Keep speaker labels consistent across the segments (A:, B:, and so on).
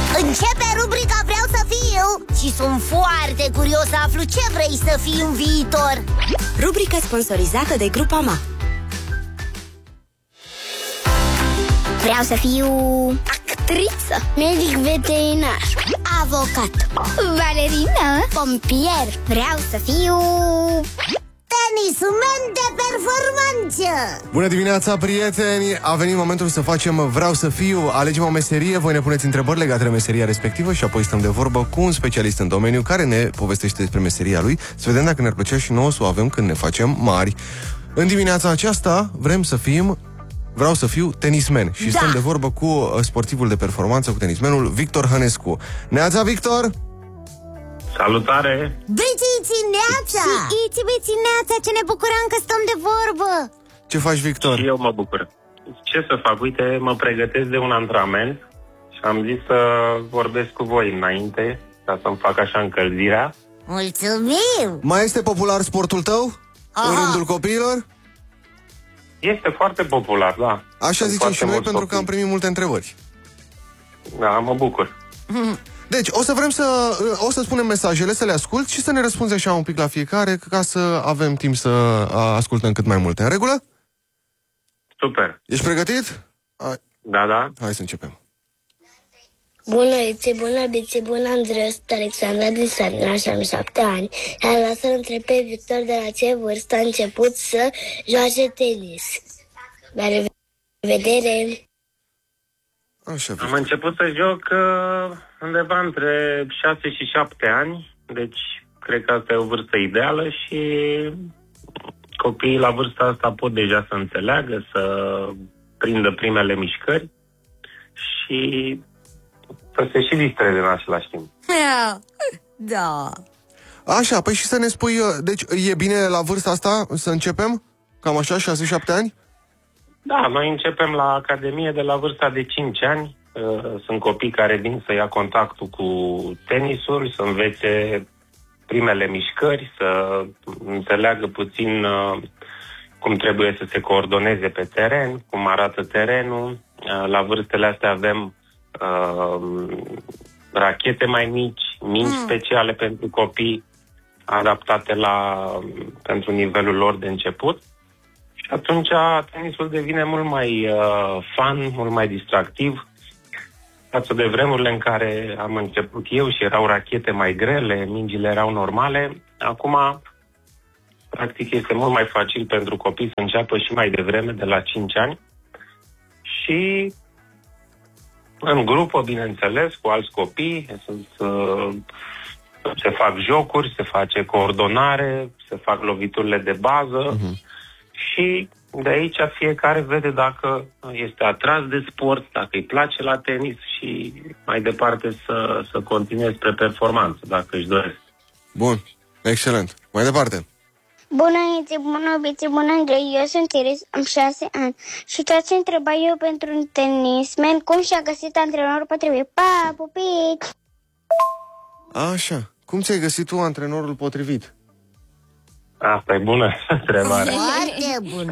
A: Începe rubrica Vreau să fiu și sunt foarte curios să aflu ce vrei să fii în viitor.
B: Rubrica sponsorizată de Grupa Ma.
A: Vreau să fiu actriță, medic veterinar, avocat, balerină, pompier. Vreau să fiu tenismen de performanță.
C: Bună dimineața, prieteni! A venit momentul să facem Vreau să fiu. Alegem o meserie, voi ne puneți întrebări legate de meseria respectivă și apoi stăm de vorbă cu un specialist în domeniu care ne povestește despre meseria lui, să vedem dacă ne-ar plăcea și nouă să o avem când ne facem mari. În dimineața aceasta vreau să fiu tenismen și stăm de vorbă cu sportivul de performanță, cu tenismenul Victor Hănescu. Neața, Victor!
D: Salutare!
A: Bici-neața! Bici-neața, ce ne bucurăm că stăm de vorbă!
C: Ce faci, Victor?
D: Și eu mă bucur. Ce să fac? Uite, mă pregătesc de un antrenament și am zis să vorbesc cu voi înainte, ca să-mi fac așa încălzirea.
A: Mulțumim!
C: Mai este popular sportul tău? În rândul copiilor?
D: Este foarte popular, da.
C: Așa zicem și noi, pentru că am primit multe întrebări.
D: Da, mă bucur.
C: Deci, o să spunem mesajele, să le ascult și să ne răspunzi așa un pic la fiecare, ca să avem timp să ascultăm cât mai multe. În regulă?
D: Super.
C: Ești pregătit?
D: Da, da.
C: Hai să începem.
E: Bună, Bițe, bună, Andrei, sunt Alexandra din Sarna, și am 7 ani. Iar vreau să-l întreb pe Victor de la ce vârstă a început să joace tenis. La revedere!
C: Așa,
D: am început să joc undeva între 6 și 7 ani, deci cred că asta e o vârstă ideală și copiii la vârsta asta pot deja să înțeleagă, să prindă primele mișcări și să se și distreze în același timp.
A: Da.
C: Așa, păi și să ne spui, deci e bine la vârsta asta să începem? Cam așa, 6-7 ani?
D: Da, noi începem la Academie de la vârsta de 5 ani. Sunt copii care vin să ia contactul cu tenisul, să învețe primele mișcări, să înțeleagă puțin cum trebuie să se coordoneze pe teren, cum arată terenul. La vârstele astea avem rachete mai mici, mingi speciale pentru copii, adaptate pentru nivelul lor de început. Și atunci tenisul devine mult mai fun, mult mai distractiv față de vremurile în care am început eu și erau rachete mai grele, mingile erau normale. Acum, practic, este mult mai facil pentru copii să înceapă și mai devreme, de la 5 ani. Și în grupă, bineînțeles, cu alți copii, se fac jocuri, se face coordonare, se fac loviturile de bază și de aici fiecare vede dacă este atras de sport, dacă îi place la tenis și mai departe să continue spre performanță, dacă își doresc.
C: Bun, excelent. Mai departe.
E: Bună, Bițe, bună, Andrei, eu sunt Iris, am 6 ani și tot ce întreba eu pentru un tenismen, cum și-a găsit antrenorul potrivit. Pa, pupici!
C: Așa, cum ți-ai găsit tu antrenorul potrivit?
D: Asta e bună întrebare.
A: Foarte bună.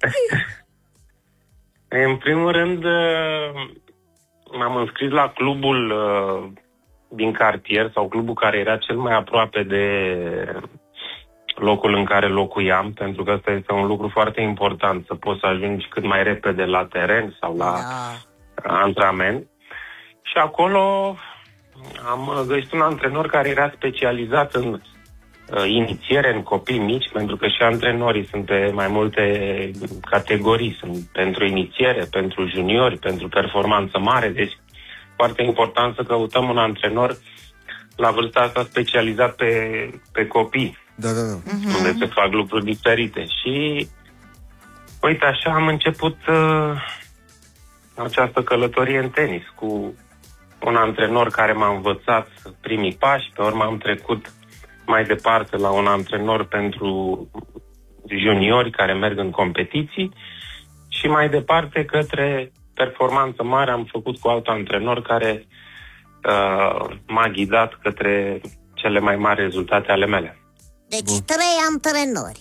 D: În primul rând, m-am înscris la clubul din cartier sau clubul care era cel mai aproape de locul în care locuiam, pentru că asta este un lucru foarte important, să poți să ajungi cât mai repede la teren sau la antrenament. Și acolo am găsit un antrenor care era specializat în inițiere în copii mici, pentru că și antrenorii sunt pe mai multe categorii, sunt pentru inițiere, pentru juniori, pentru performanță mare, deci foarte important să căutăm un antrenor la vârsta asta specializat pe copii.
C: Da.
D: Unde se fac lucruri diferite. Și uite, așa am început această călătorie în tenis cu un antrenor care m-a învățat primii pași, pe urmă am trecut mai departe la un antrenor pentru juniori care merg în competiții și mai departe către performanță mare am făcut cu alt antrenor care m-a ghidat către cele mai mari rezultate ale mele.
A: Deci 3 antrenori.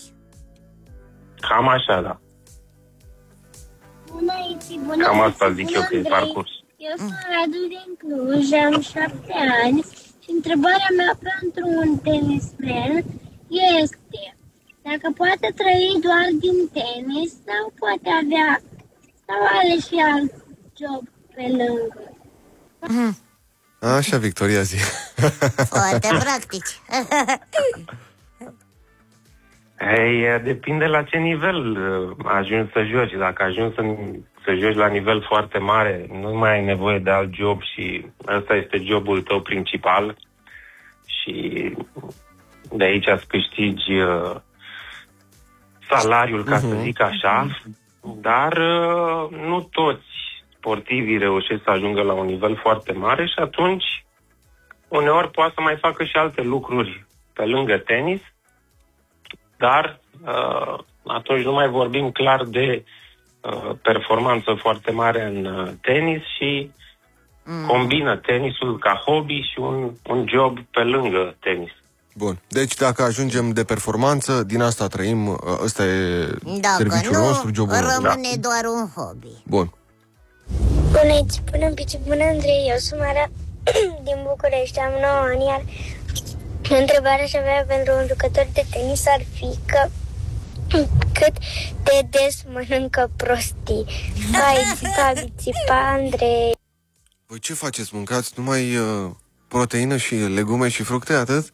D: Cam așa, da. Cam asta zic eu că e parcurs.
E: Eu sunt Radu din Cluj, am 7 ani și întrebarea mea pentru un tenismen este dacă poate trăi doar din tenis sau poate avea sau are și alt job pe lângă.
C: Așa, Victoria, zi.
A: Foarte practici.
D: Ei, depinde la ce nivel ajungi să joci. Dacă ajungi să joci la nivel foarte mare, nu mai ai nevoie de alt job și ăsta este jobul tău principal și de aici îți câștigi salariul, ca să zic așa, dar nu toți sportivii reușesc să ajungă la un nivel foarte mare și atunci uneori poate să mai facă și alte lucruri pe lângă tenis, dar atunci nu mai vorbim clar de performanță foarte mare în tenis și combină tenisul ca hobby și un job pe lângă tenis.
C: Bun. Deci dacă ajungem de performanță, din asta trăim, ăsta e serviciul nostru, jobul nostru.
A: Rămâne doar un hobby.
C: Bun.
E: Bună, bună, Bici, bună, Andrei, eu sunt Mara din București, am 9 ani, iar întrebarea aș avea pentru un jucător de tenis ar fi că cât de des mănâncă prostii. Hai, țipa, Andrei.
C: Voi ce faceți? Mâncați numai proteină și legume și fructe, atât?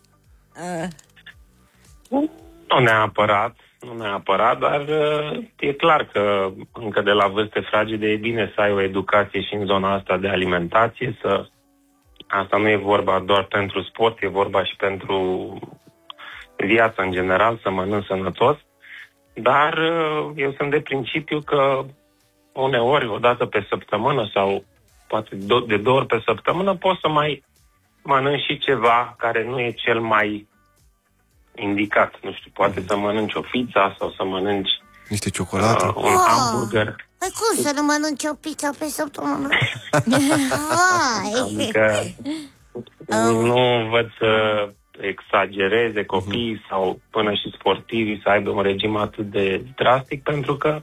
D: Nu neapărat, dar e clar că încă de la vârste fragede e bine să ai o educație și în zona asta de alimentație, asta nu e vorba doar pentru sport, e vorba și pentru viața în general, să mănânci sănătos, dar eu sunt de principiu că uneori, o dată pe săptămână sau poate de 2 ori pe săptămână, poți să mai mănânci și ceva care nu e cel mai indicat. Nu știu, poate să mănânci o pizza sau să mănânci
C: niște ciocolată,
D: un hamburger.
A: Păi cum să nu mănânci o pizza pe săptămână?
D: Adică nu văd să exagereze copiii sau până și sportivii să aibă un regim atât de drastic, pentru că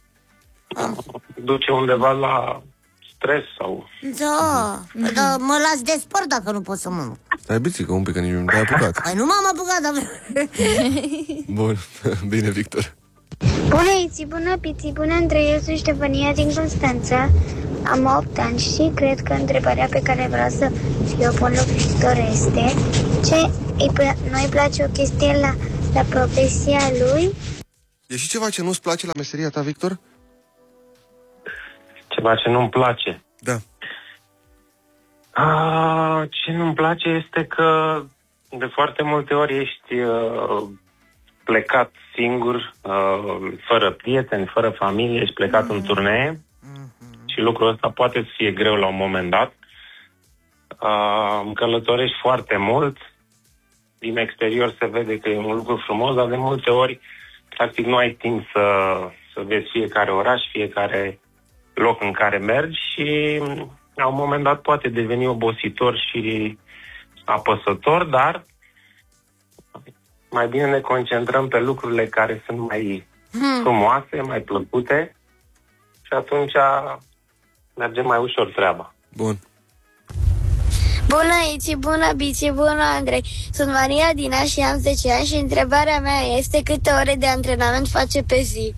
D: duce undeva la stres sau...
A: Da, mă las de sport dacă nu pot să mănânc.
C: Stai bițică un pic, că nici nu te-ai apucat.
A: Păi nu m-am apucat, dar...
C: Bun, bine, Victor.
E: Bună, Iți, bună, Piți, bună, Andrei, eu sunt Ștefania din Constanța, am 8 ani și cred că întrebarea pe care vreau să o pun lui Victor este ce nu-i place o chestie la profesia lui?
C: E și ceva ce nu-ți place la meseria ta, Victor?
D: Ceva ce nu-mi place?
C: Da.
D: Ce nu-mi place este că de foarte multe ori ești plecat singur, fără prieteni, fără familie, ești plecat în turnee și lucrul ăsta poate să fie greu la un moment dat. Călătorești foarte mult, din exterior se vede că e un lucru frumos, dar de multe ori practic nu ai timp să vezi fiecare oraș, fiecare loc în care mergi și la un moment dat poate deveni obositor și apăsător, dar mai bine ne concentrăm pe lucrurile care sunt mai frumoase, mai plăcute și atunci merge mai ușor treaba.
C: Bun.
E: Bună, Iți, bună, Bici, bună, Andrei. Sunt Maria din Iași și am 10 ani și întrebarea mea este câte ore de antrenament face pe zi?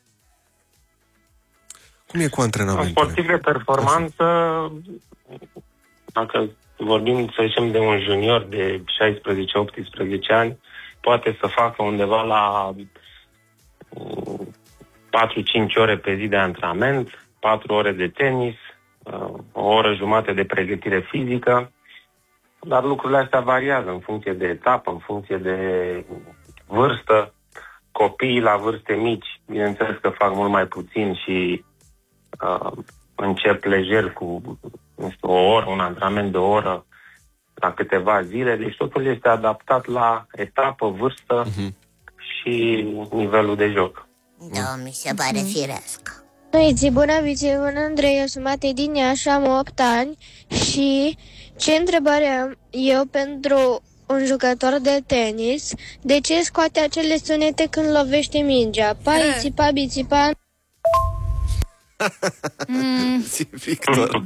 C: Cum e cu antrenamentele?
D: Sportiv de performanță, dacă vorbim, să zicem, de un junior de 16-18 ani, poate să facă undeva la 4-5 ore pe zi de antrenament, 4 ore de tenis, o oră jumate de pregătire fizică, dar lucrurile astea variază în funcție de etapă, în funcție de vârstă. Copiii la vârste mici, bineînțeles că fac mult mai puțin și încep lejer cu, nu știu, o oră, un antrenament de o oră la câteva zile, deci totul este adaptat la etapă, vârstă și nivelul de joc.
A: Da, mi se pare firesc.
E: Iți, bună, Bici, bună, Andrei, eu sunt Matei din Iași, am 8 ani și ce întrebare am eu pentru un jucător de tenis? De ce scoate acele sunete când lovește mingea? Pa, Iți, pa, Bici, pa...
C: Victor.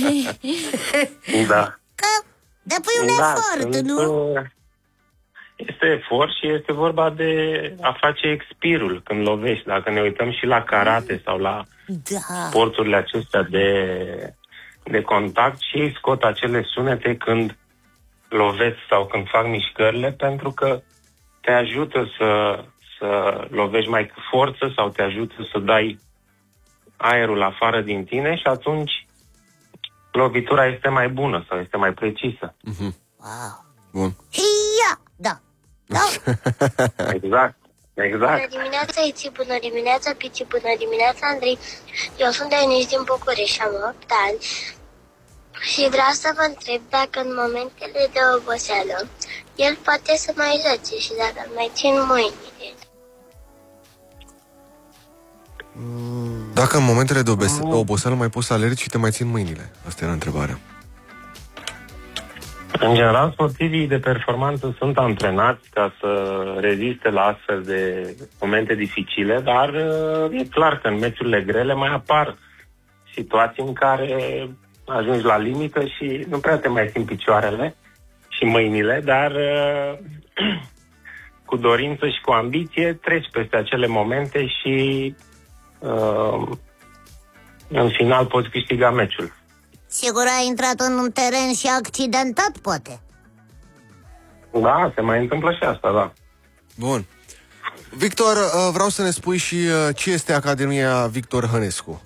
D: Da.
A: Că depui un efort, nu?
D: Este efort și este vorba de a face expirul când lovești. Dacă ne uităm și la karate sau la sporturile acestea de contact, și ei scot acele sunete când lovești sau când fac mișcările, pentru că te ajută să lovești mai cu forță sau te ajută să dai aerul afară din tine și atunci lovitura este mai bună sau este mai precisă.
A: Wow.
C: Bun.
A: Ia, da.
D: Exact.
E: Bună dimineața, Iți, bună dimineața, Pici, bună dimineața, Andrei. Eu sunt Denis din București și am 8 ani. Și vreau să vă întreb dacă în momentele de oboseală el poate să mai joace și dacă îl mai țin mâinile.
C: Dacă în momentele de oboseală mai poți să alergi și te mai țin mâinile? Asta era întrebarea.
D: În general, sportivii de performanță sunt antrenați ca să reziste la astfel de momente dificile, dar e clar că în meciurile grele mai apar situații în care ajungi la limită și nu prea te mai simți picioarele și mâinile, dar cu dorință și cu ambiție treci peste acele momente și în final poți câștiga meciul.
A: Sigur a intrat în un teren și accidentat, poate?
D: Da, se mai întâmplă și asta, da.
C: Bun. Victor, vreau să ne spui și ce este Academia Victor Hănescu.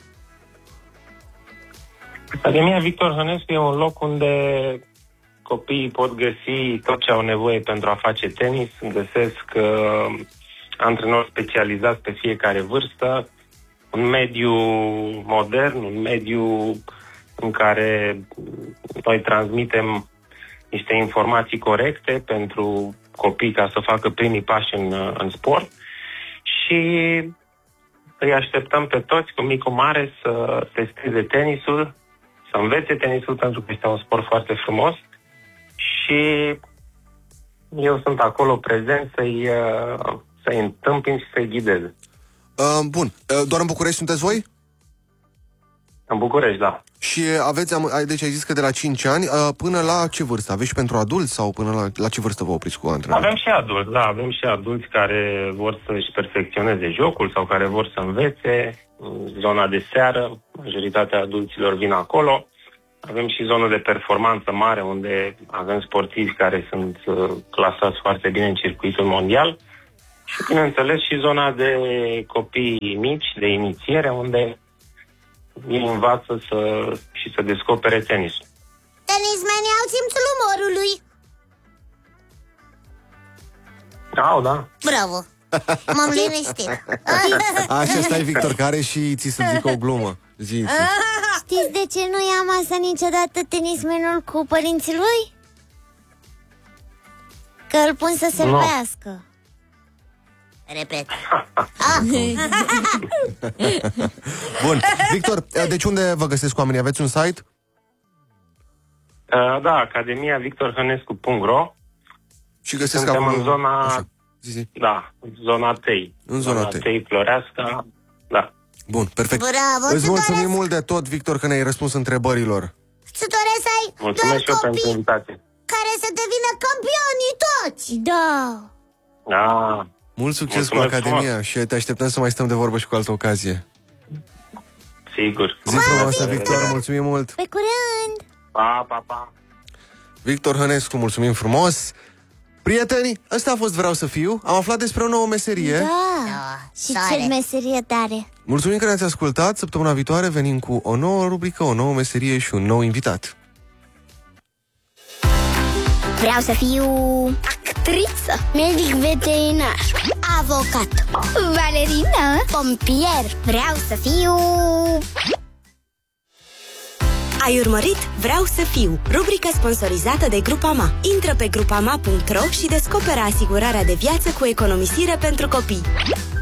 D: Academia Victor Hănescu e un loc unde copiii pot găsi tot ce au nevoie pentru a face tenis. Găsesc antrenori specializați pe fiecare vârstă, un mediu modern, un mediu în care noi transmitem niște informații corecte pentru copii ca să facă primii pași în sport și îi așteptăm pe toți, cu mic cu mare, să testeze tenisul, să învețe tenisul, pentru că este un sport foarte frumos și eu sunt acolo prezent să-i întâmpin și să-i ghidez.
C: Bun. Doar în București sunteți voi?
D: În București, da.
C: Și deci ai zis că de la 5 ani până la ce vârstă? Aveți și pentru adulți sau până la ce vârstă vă opriți cu antrenament?
D: Avem și adulți, da. Avem și adulți care vor să-și perfecționeze jocul sau care vor să învețe. În zona de seară, majoritatea adulților vin acolo. Avem și zonă de performanță mare, unde avem sportivi care sunt clasați foarte bine în circuitul mondial. Și, bineînțeles, și zona de copii mici, de inițiere, unde ei învață să descopere tenisul.
A: Tenismenii au simțul umorului.
D: Au, da.
A: Bravo. M-am liniștit.
C: Așa, stai, Victor, care și ți să zic o glumă. Zi.
A: Știți de ce nu ia masă niciodată tenismenul cu părinții lui? Că îl pun să se lovească. Repet.
C: Bun. Victor, deci unde vă găsesc oamenii? Aveți un site?
D: Da, academiavictorhănescu.ro.
C: Și găsesc
D: Suntem
C: acum
D: în zona...
C: Așa. Zi.
D: Da, zona Tei.
C: În zona Tei.
D: Floreasca, da.
C: Bun, perfect.
A: Bravo,
C: îți mulțumim mult de tot, Victor, că ne-ai răspuns întrebărilor.
A: Îți doresc să ai
D: mulțumesc
A: doar
D: și eu pentru
A: copii
D: invitație.
A: care să devină campionii toți. Da.
D: Da.
C: Mult succes
D: Mulțumesc
C: cu Academia
D: frumos.
C: și te așteptăm să mai stăm de vorbă și cu altă ocazie.
D: Sigur.
C: Zi frumoasă, Victor, mulțumim mult.
A: Pe curând.
D: Pa, pa, pa.
C: Victor Hănescu, mulțumim frumos. Prieteni, ăsta a fost Vreau să fiu. Am aflat despre o nouă meserie.
A: Da. Și ce meserie tare.
C: Mulțumim că ne-ați ascultat. Săptămâna viitoare venim cu o nouă rubrică, o nouă meserie și un nou invitat.
E: Vreau să fiu actriță, medic veterinar, avocat, balerină, pompier. Vreau să fiu...
B: Ai urmărit Vreau să fiu, rubrica sponsorizată de Grupama. Intră pe grupama.ro și descoperă asigurarea de viață cu economisire pentru copii.